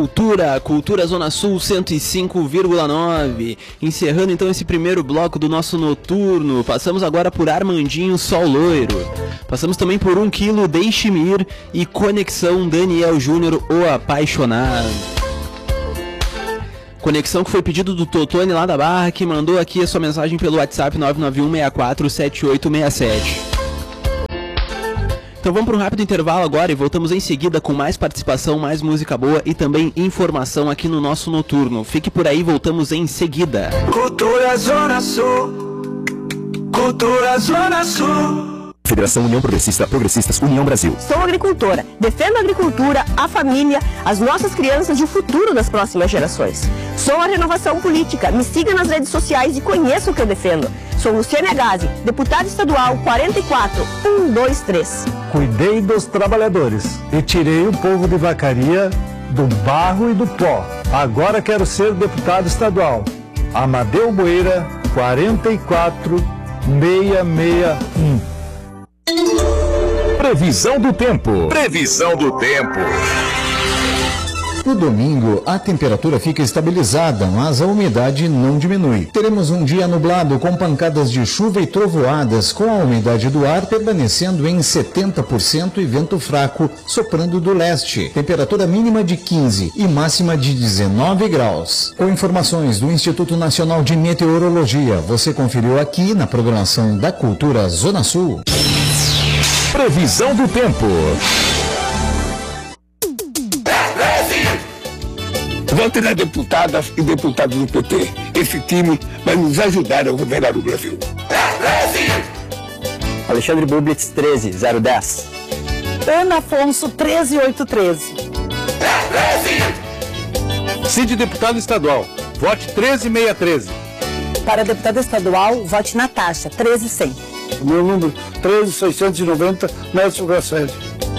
Cultura Zona Sul 105,9. Encerrando então esse primeiro bloco do nosso noturno. Passamos agora por Armandinho Sol Loiro. Passamos também por 1 quilo Deixe-me Ir e Conexão Daniel Júnior, o Apaixonado. Conexão que foi pedido do Totone lá da Barra, que mandou aqui a sua mensagem pelo WhatsApp 991647867. Então vamos para um rápido intervalo agora e voltamos em seguida com mais participação, mais música boa e também informação aqui no nosso noturno. Fique por aí, voltamos em seguida. Cultura Zona Sul, Cultura Zona Sul. Federação União Progressistas União Brasil. Sou agricultora, defendo a agricultura, a família, as nossas crianças e o futuro das próximas gerações. Sou a Renovação Política, me siga nas redes sociais e conheça o que eu defendo. Sou Luciane Agazi, deputada estadual 44123. Cuidei dos trabalhadores e tirei o povo de Vacaria do barro e do pó. Agora quero ser deputado estadual. Amadeu Boeira 44661. Previsão do tempo. Previsão do tempo. No domingo, a temperatura fica estabilizada, mas a umidade não diminui. Teremos um dia nublado com pancadas de chuva e trovoadas, com a umidade do ar permanecendo em 70% e vento fraco soprando do leste. Temperatura mínima de 15 e máxima de 19 graus. Com informações do Instituto Nacional de Meteorologia, você conferiu aqui na programação da Cultura Zona Sul. Previsão do tempo. Vote nas deputadas e deputados do PT. Esse time vai nos ajudar a governar o Brasil. Alexandre Bublitz 13010. Ana Afonso 13813. Cid deputado estadual, vote 13613. Para deputada estadual, vote Natasha 13100. Meu número 13690, Nelson Grasselli.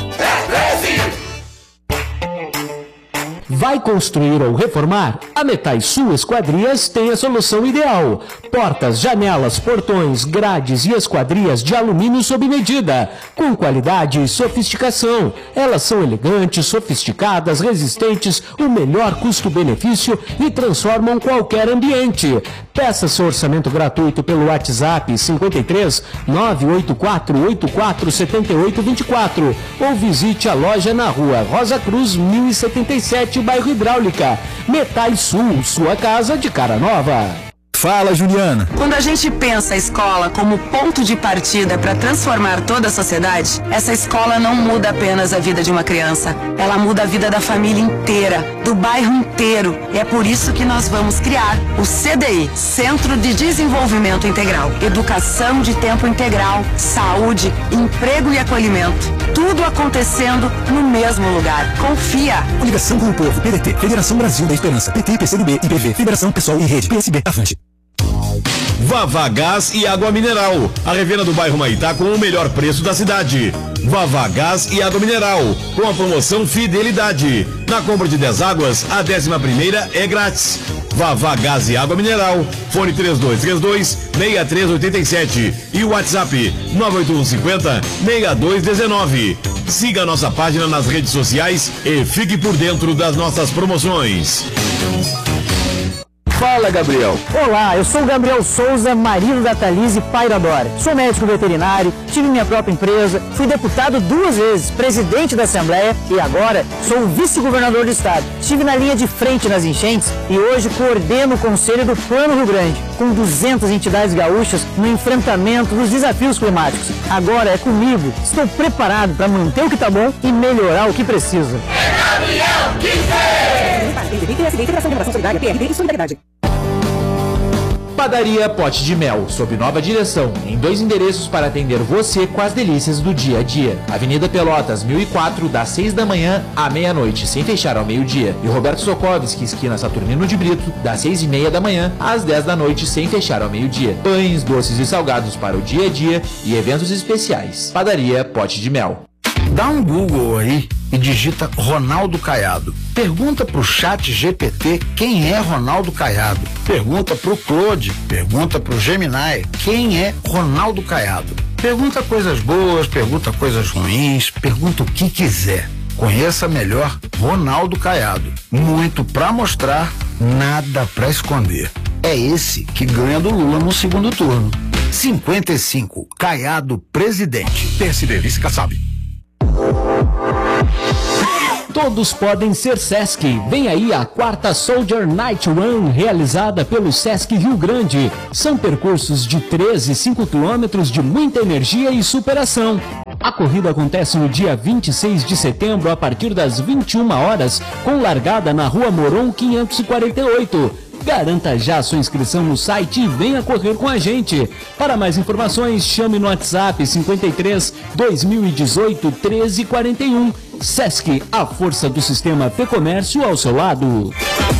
Vai construir ou reformar? A Metais Sul Esquadrias tem a solução ideal. Portas, janelas, portões, grades e esquadrias de alumínio sob medida, com qualidade e sofisticação. Elas são elegantes, sofisticadas, resistentes, o melhor custo-benefício e transformam qualquer ambiente. Peça seu orçamento gratuito pelo WhatsApp 53 984 84 78 24 ou visite a loja na rua Rosa Cruz 1077, bairro Hidráulica. Metais Sul, sua casa de cara nova. Fala, Juliana. Quando a gente pensa a escola como ponto de partida para transformar toda a sociedade, essa escola não muda apenas a vida de uma criança, ela muda a vida da família inteira, do bairro inteiro. E é por isso que nós vamos criar o CDI, Centro de Desenvolvimento Integral. Educação de tempo integral, saúde, emprego e acolhimento. Tudo acontecendo no mesmo lugar. Confia. Coligação com o Povo, PDT, Federação Brasil da Esperança, PT, PCdoB, IPV, Federação Pessoal e Rede, PSB, Avante. Vavá Gás e Água Mineral, a revenda do bairro Maitá com o melhor preço da cidade. Vavá Gás e Água Mineral, com a promoção Fidelidade. Na compra de 10 águas, a 11ª é grátis. Vavá Gás e Água Mineral, fone 3232-6387 e o WhatsApp 98150-6219. Siga a nossa página nas redes sociais e fique por dentro das nossas promoções. Fala, Gabriel. Olá, eu sou o Gabriel Souza, marido da Thalise Pairadora. Sou médico veterinário, tive minha própria empresa, fui deputado 2 vezes, presidente da Assembleia e agora sou o vice-governador do estado. Estive na linha de frente nas enchentes e hoje coordeno o Conselho do Plano Rio Grande, com 200 entidades gaúchas no enfrentamento dos desafios climáticos. Agora é comigo. Estou preparado para manter o que está bom e melhorar o que precisa. É Gabriel Solidariedade. Padaria Pote de Mel, sob nova direção, em 2 endereços para atender você com as delícias do dia a dia. Avenida Pelotas, 1004, das 6 da manhã à meia-noite, sem fechar ao meio-dia. E Roberto Sokovski, esquina Saturnino de Brito, das 6:30 da manhã às 10 da noite, sem fechar ao meio-dia. Pães, doces e salgados para o dia a dia e eventos especiais. Padaria Pote de Mel. Dá um Google aí e digita Ronaldo Caiado. Pergunta pro chat GPT quem é Ronaldo Caiado. Pergunta pro Claude, pergunta pro Gemini quem é Ronaldo Caiado. Pergunta coisas boas, pergunta coisas ruins, pergunta o que quiser. Conheça melhor Ronaldo Caiado. Muito pra mostrar, nada pra esconder. É esse que ganha do Lula no segundo turno. 55, Caiado presidente. PSD, vice Kassab. Todos podem ser Sesc. Vem aí a 4ª Soldier Night Run, realizada pelo Sesc Rio Grande. São percursos de 13 e 5 quilômetros de muita energia e superação. A corrida acontece no dia 26 de setembro, a partir das 21 horas, com largada na Rua Moron 548. Garanta já sua inscrição no site e venha correr com a gente. Para mais informações, chame no WhatsApp 53 2018 1341. Sesc, a força do sistema Fecomércio ao seu lado.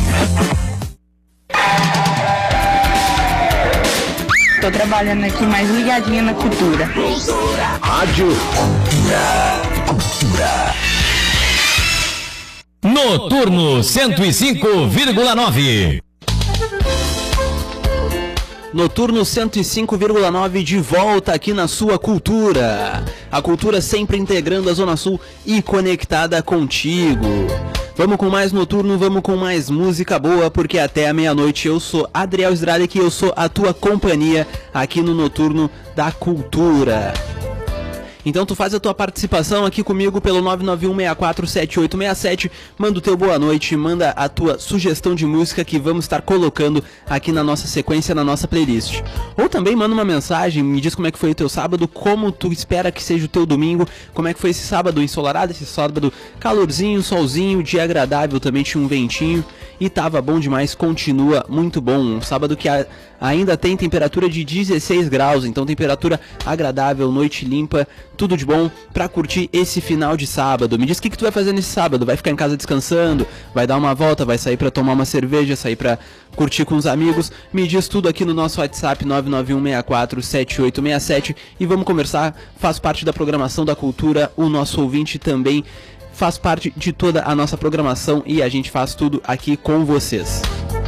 Tô trabalhando aqui mais ligadinha na cultura. Rádio Cultura. Noturno 105,9. Noturno 105,9 de volta aqui na sua cultura. A cultura sempre integrando a Zona Sul e conectada contigo. Vamos com mais Noturno, vamos com mais música boa, porque até a meia-noite eu sou Adriel Zdralek e eu sou a tua companhia aqui no Noturno da Cultura. Então tu faz a tua participação aqui comigo pelo 991647867, manda o teu boa noite, manda a tua sugestão de música que vamos estar colocando aqui na nossa sequência, na nossa playlist. Ou também manda uma mensagem, me diz como é que foi o teu sábado, como tu espera que seja o teu domingo, como é que foi esse sábado ensolarado, esse sábado calorzinho, solzinho, dia agradável, também tinha um ventinho e tava bom demais, continua muito bom. Um sábado que ainda tem temperatura de 16 graus, então temperatura agradável, noite limpa, tudo de bom pra curtir esse final de sábado. Me diz o que tu vai fazer nesse sábado, vai ficar em casa descansando, vai dar uma volta, vai sair pra tomar uma cerveja, sair pra curtir com os amigos? Me diz tudo aqui no nosso WhatsApp 991647867 e vamos conversar, faz parte da programação da cultura, o nosso ouvinte também faz parte de toda a nossa programação e a gente faz tudo aqui com vocês.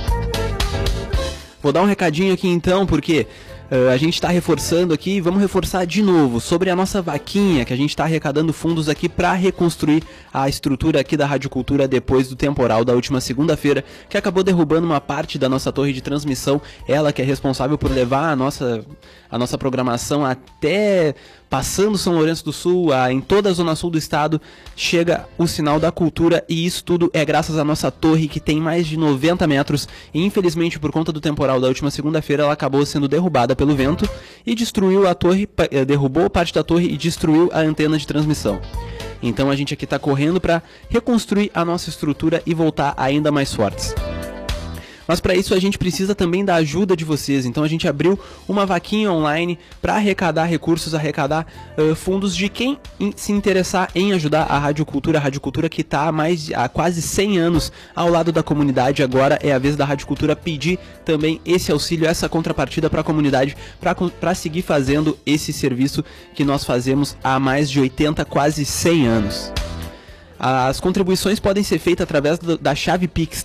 Vou dar um recadinho aqui então, porque a gente está reforçando aqui, vamos reforçar de novo sobre a nossa vaquinha, que a gente está arrecadando fundos aqui para reconstruir a estrutura aqui da Rádio Cultura depois do temporal da última segunda-feira, que acabou derrubando uma parte da nossa torre de transmissão, ela que é responsável por levar a nossa programação até passando São Lourenço do Sul, em toda a zona sul do estado, chega o sinal da cultura e isso tudo é graças à nossa torre que tem mais de 90 metros e infelizmente por conta do temporal da última segunda-feira ela acabou sendo derrubada pelo vento e destruiu a torre, derrubou parte da torre e destruiu a antena de transmissão. Então a gente aqui está correndo para reconstruir a nossa estrutura e voltar ainda mais fortes. Mas para isso a gente precisa também da ajuda de vocês, então a gente abriu uma vaquinha online para arrecadar recursos, arrecadar fundos de quem se interessar em ajudar a Rádio Cultura que está há quase 100 anos ao lado da comunidade. Agora é a vez da Rádio Cultura pedir também esse auxílio, essa contrapartida para a comunidade, para seguir fazendo esse serviço que nós fazemos há mais de 80, quase 100 anos. As contribuições podem ser feitas através da chave Pix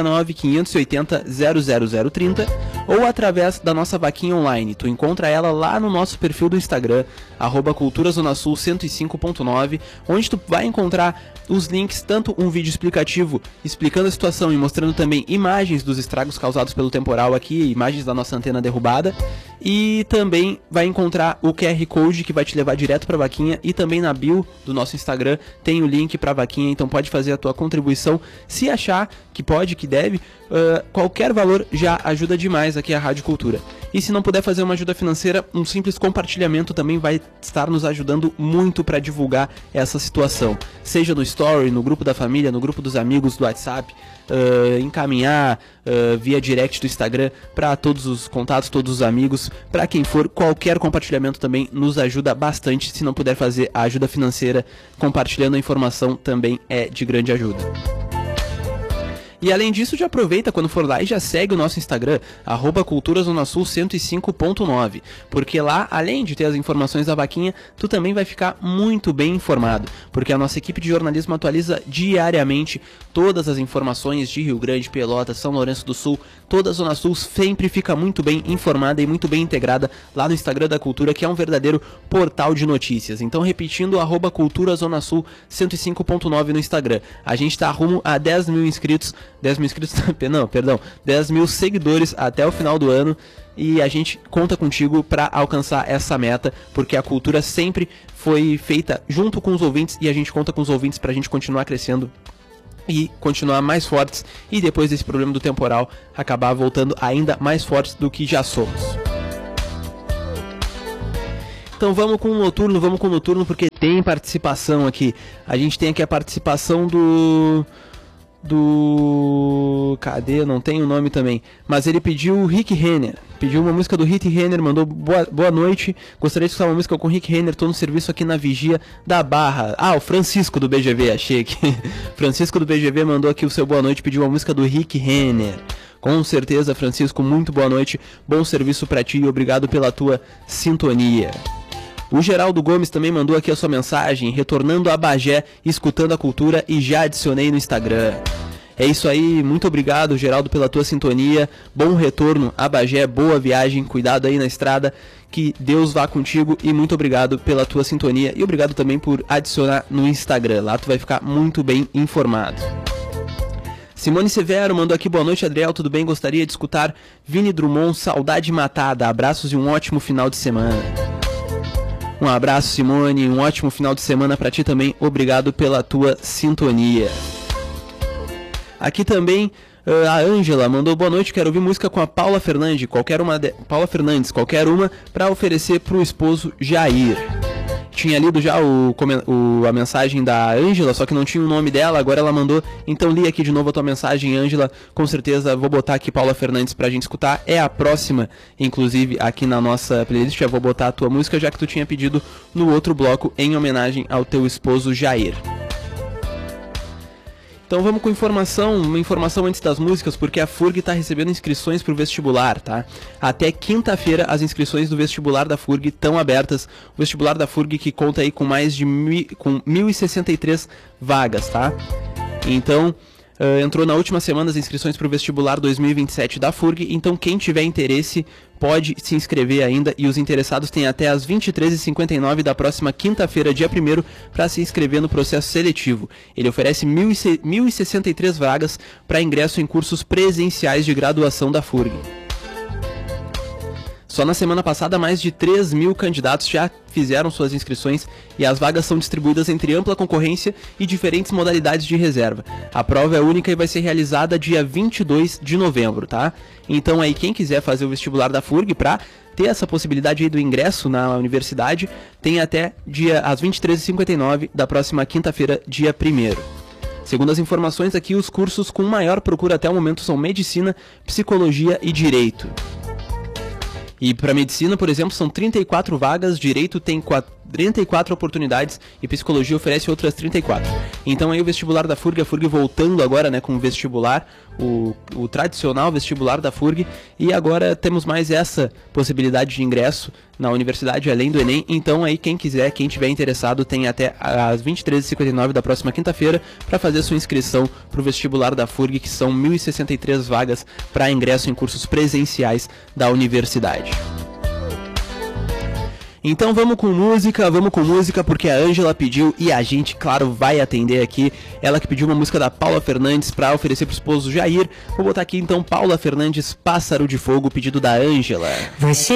369-580-00030 ou através da nossa vaquinha online. Tu encontra ela lá no nosso perfil do Instagram, @culturazonasul 105.9, onde tu vai encontrar os links, tanto um vídeo explicativo explicando a situação e mostrando também imagens dos estragos causados pelo temporal aqui, imagens da nossa antena derrubada, e também vai encontrar o QR Code que vai te levar direto para a vaquinha, e também na bio do nosso Instagram tem o link para a vaquinha, então pode fazer a tua contribuição se achar que pode, que deve. Qualquer valor já ajuda demais aqui a Rádio Cultura. E se não puder fazer uma ajuda financeira, um simples compartilhamento também vai estar nos ajudando muito para divulgar essa situação, seja no story, no grupo da família, no grupo dos amigos do WhatsApp, encaminhar via direct do Instagram para todos os contatos, todos os amigos, para quem for. Qualquer compartilhamento também nos ajuda bastante. Se não puder fazer a ajuda financeira, compartilhando a informação também é de grande ajuda. E além disso, já aproveita quando for lá e já segue o nosso Instagram, @culturazonasul105.9, porque lá, além de ter as informações da vaquinha, tu também vai ficar muito bem informado, porque a nossa equipe de jornalismo atualiza diariamente todas as informações de Rio Grande, Pelotas, São Lourenço do Sul. Toda a Zona Sul sempre fica muito bem informada e muito bem integrada lá no Instagram da Cultura, que é um verdadeiro portal de notícias. Então, repetindo, @culturazonasul105.9 no Instagram. A gente tá rumo a 10 mil inscritos, 10 mil seguidores até o final do ano, e a gente conta contigo para alcançar essa meta, porque a Cultura sempre foi feita junto com os ouvintes, e a gente conta com os ouvintes pra gente continuar crescendo e continuar mais fortes, e depois desse problema do temporal acabar voltando ainda mais fortes do que já somos. Então vamos com o noturno, porque tem participação aqui. A gente tem aqui a participação do... Cadê? Não tem o nome também. Mas ele pediu o Rick Renner. Pediu uma música do Rick Renner, mandou boa noite. Gostaria de escutar uma música com o Rick Renner. Tô no serviço aqui na Vigia da Barra. O Francisco do BGV, achei aqui. Francisco do BGV mandou aqui o seu boa noite, pediu uma música do Rick Renner. Com certeza, Francisco, muito boa noite. Bom serviço pra ti e obrigado pela tua sintonia. O Geraldo Gomes também mandou aqui a sua mensagem, retornando a Bagé, escutando a Cultura, e já adicionei no Instagram. É isso aí, muito obrigado, Geraldo, pela tua sintonia. Bom retorno a Bagé, boa viagem, cuidado aí na estrada, que Deus vá contigo, e muito obrigado pela tua sintonia, e obrigado também por adicionar no Instagram, lá tu vai ficar muito bem informado. Simone Severo mandou aqui, boa noite, Adriel, tudo bem? Gostaria de escutar Vini Drummond, Saudade Matada, abraços e um ótimo final de semana. Um abraço, Simone, um ótimo final de semana pra ti também, obrigado pela tua sintonia. Aqui também a Ângela mandou, boa noite, quero ouvir música com a Paula Fernandes, qualquer uma pra oferecer pro esposo Jair. Tinha lido já a mensagem da Ângela, só que não tinha o nome dela, agora ela mandou, então li aqui de novo a tua mensagem, Ângela, com certeza vou botar aqui Paula Fernandes pra gente escutar, é a próxima, inclusive, aqui na nossa playlist, já vou botar a tua música, já que tu tinha pedido no outro bloco, em homenagem ao teu esposo Jair. Então vamos com uma informação antes das músicas, porque a FURG está recebendo inscrições para o vestibular, tá? Até quinta-feira as inscrições do vestibular da FURG estão abertas. O vestibular da FURG que conta aí com mais de 1.063 vagas, tá? Então, entrou na última semana as inscrições para o vestibular 2027 da FURG, então quem tiver interesse pode se inscrever ainda, e os interessados têm até as 23h59 da próxima quinta-feira, dia 1º, para se inscrever no processo seletivo. Ele oferece 1.063 vagas para ingresso em cursos presenciais de graduação da FURG. Só na semana passada, mais de 3.000 candidatos já fizeram suas inscrições, e as vagas são distribuídas entre ampla concorrência e diferentes modalidades de reserva. A prova é única e vai ser realizada dia 22 de novembro, tá? Então aí quem quiser fazer o vestibular da FURG para ter essa possibilidade aí do ingresso na universidade, tem até às 23h59 da próxima quinta-feira, dia 1º. Segundo as informações aqui, os cursos com maior procura até o momento são Medicina, Psicologia e Direito. E para medicina, por exemplo, são 34 vagas, direito tem 34 oportunidades e psicologia oferece outras 34. Então aí o vestibular da FURG, a FURG voltando agora, né, com o vestibular, o tradicional vestibular da FURG, e agora temos mais essa possibilidade de ingresso na universidade além do Enem. Então aí quem quiser, quem tiver interessado, tem até às 23h59 da próxima quinta-feira para fazer sua inscrição para o vestibular da FURG, que são 1.063 vagas para ingresso em cursos presenciais da universidade. Então vamos com música, porque a Ângela pediu e a gente, claro, vai atender aqui. Ela que pediu uma música da Paula Fernandes para oferecer pro esposo Jair. Vou botar aqui então Paula Fernandes, Pássaro de Fogo, pedido da Ângela.